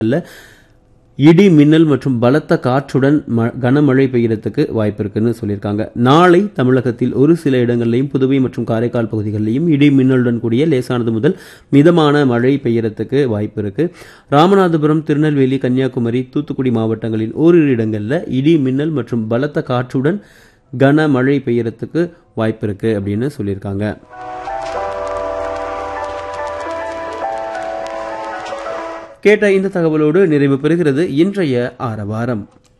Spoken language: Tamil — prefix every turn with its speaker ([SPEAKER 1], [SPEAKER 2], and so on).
[SPEAKER 1] இடி மின்னல் மற்றும் பலத்த காற்றுடன் கனமழை பெய்யறதுக்கு வாய்ப்பு இருக்குன்னு சொல்லியிருக்காங்க. நாளை தமிழகத்தில் ஒரு சில இடங்களிலும் புதுவை மற்றும் காரைக்கால் பகுதிகளிலும் இடி மின்னலுடன் கூடிய லேசானது முதல் மிதமான மழை பெய்யறதுக்கு வாய்ப்பு இருக்கு. ராமநாதபுரம், திருநெல்வேலி, கன்னியாகுமரி, தூத்துக்குடி மாவட்டங்களில் ஓரிரு இடங்கள்ல இடி மின்னல் மற்றும் பலத்த காற்றுடன் கனமழை பெய்யறதுக்கு வாய்ப்பு இருக்கு அப்படின்னு சொல்லியிருக்காங்க. கேட்ட இந்த தகவலோடு நிறைவு பெறுகிறது இன்றைய ஆரவாரம்.